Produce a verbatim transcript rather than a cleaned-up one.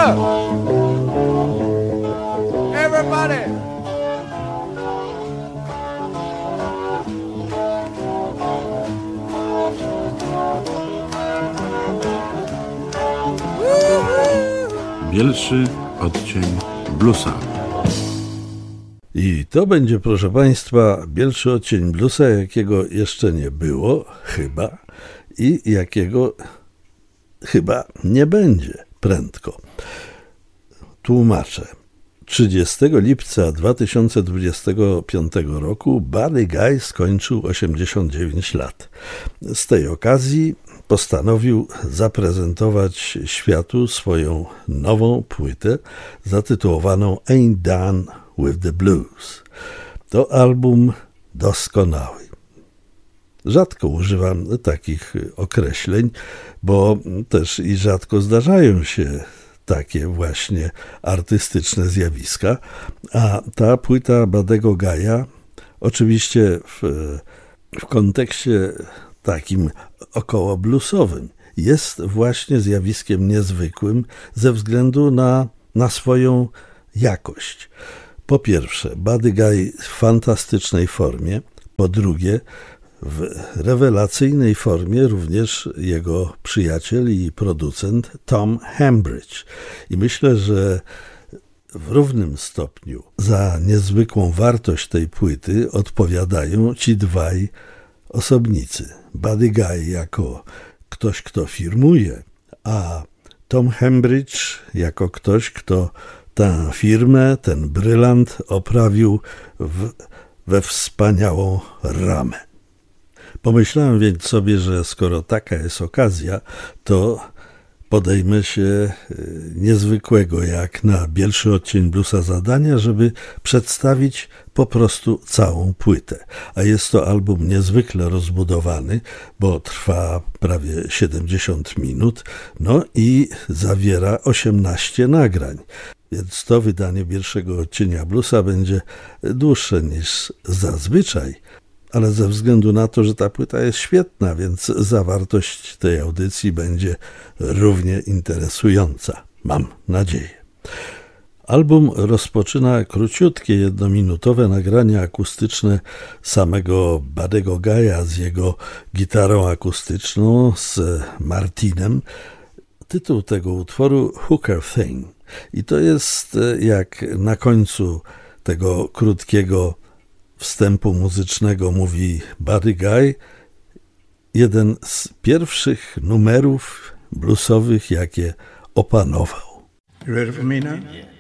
Everybody. Bielszy odcień bluesa. I to będzie, proszę Państwa, bielszy odcień bluesa, jakiego jeszcze nie było, chyba, i jakiego chyba nie będzie prędko. Tłumaczę. trzydziestego lipca dwa tysiące dwudziestego piątego roku Buddy Guy skończył osiemdziesiąt dziewięć lat. Z tej okazji postanowił zaprezentować światu swoją nową płytę zatytułowaną Ain't Done with the Blues. To album doskonały. Rzadko używam takich określeń, bo też i rzadko zdarzają się takie właśnie artystyczne zjawiska, a ta płyta Buddego Guy'a oczywiście w, w kontekście takim około bluesowym jest właśnie zjawiskiem niezwykłym ze względu na, na swoją jakość. Po pierwsze, Buddy Guy w fantastycznej formie, po drugie, w rewelacyjnej formie również jego przyjaciel i producent Tom Hambridge. I myślę, że w równym stopniu za niezwykłą wartość tej płyty odpowiadają ci dwaj osobnicy. Buddy Guy jako ktoś, kto firmuje, a Tom Hambridge jako ktoś, kto tę firmę, ten brylant oprawił w, we wspaniałą ramę. Pomyślałem więc sobie, że skoro taka jest okazja, to podejmę się niezwykłego jak na bielszy odcień bluesa zadania, żeby przedstawić po prostu całą płytę. A jest to album niezwykle rozbudowany, bo trwa prawie siedemdziesiąt minut, no i zawiera osiemnaście nagrań. Więc to wydanie pierwszego odcienia bluesa będzie dłuższe niż zazwyczaj, ale ze względu na to, że ta płyta jest świetna, więc zawartość tej audycji będzie równie interesująca. Mam nadzieję. Album rozpoczyna króciutkie, jednominutowe nagrania akustyczne samego Buddego Guy'a z jego gitarą akustyczną, z Martinem. Tytuł tego utworu Hooker Thing. I to jest, jak na końcu tego krótkiego wstępu muzycznego mówi Buddy Guy, jeden z pierwszych numerów bluesowych, jakie opanował. You ready for me now? Yeah.